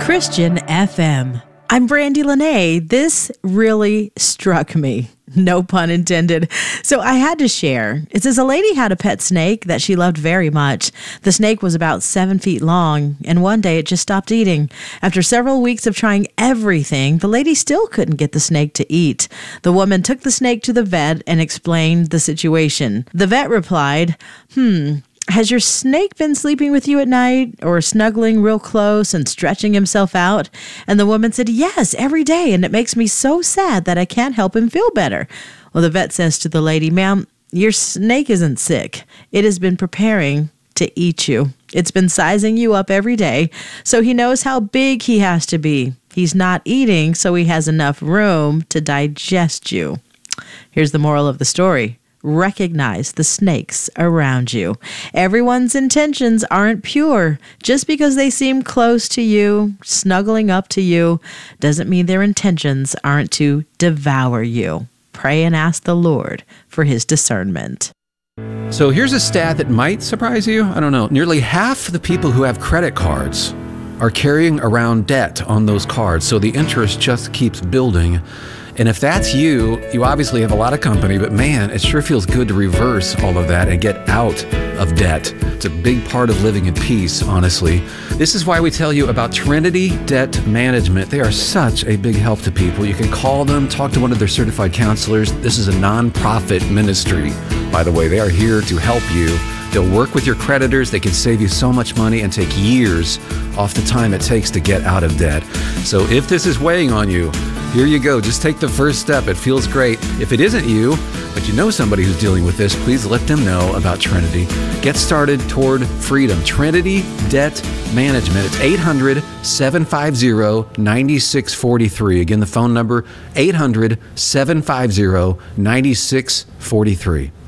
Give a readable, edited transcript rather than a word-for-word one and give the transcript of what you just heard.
Christian FM. I'm Brandy Lene. This really struck me. No pun intended. So I had to share. It says a lady had a pet snake that she loved very much. The snake was about 7 feet long, and one day it just stopped eating. After several weeks of trying everything, the lady still couldn't get the snake to eat. The woman took the snake to the vet and explained the situation. The vet replied, has your snake been sleeping with you at night or snuggling real close and stretching himself out? And the woman said, yes, every day, and it makes me so sad that I can't help him feel better. Well, the vet says to the lady, ma'am, your snake isn't sick. It has been preparing to eat you. It's been sizing you up every day, so he knows how big he has to be. He's not eating, so he has enough room to digest you. Here's the moral of the story. Recognize the snakes around you. Everyone's intentions aren't pure. Just because they seem close to you, snuggling up to you, doesn't mean their intentions aren't to devour you. Pray and ask the Lord for his discernment. So here's a stat that might surprise you. I don't know. Nearly half the people who have credit cards are carrying around debt on those cards. So the interest just keeps building. And if that's you, you obviously have a lot of company, but man, it sure feels good to reverse all of that and get out of debt. It's a big part of living in peace, honestly. This is why we tell you about Trinity Debt Management. They are such a big help to people. You can call them, talk to one of their certified counselors. This is a nonprofit ministry, by the way. They are here to help you. They'll work with your creditors. They can save you so much money and take years off the time it takes to get out of debt. So if this is weighing on you, here you go. Just take the first step. It feels great. If it isn't you, but you know somebody who's dealing with this, please let them know about Trinity. Get started toward freedom. Trinity Debt Management. It's 800-750-9643. Again, the phone number, 800-750-9643.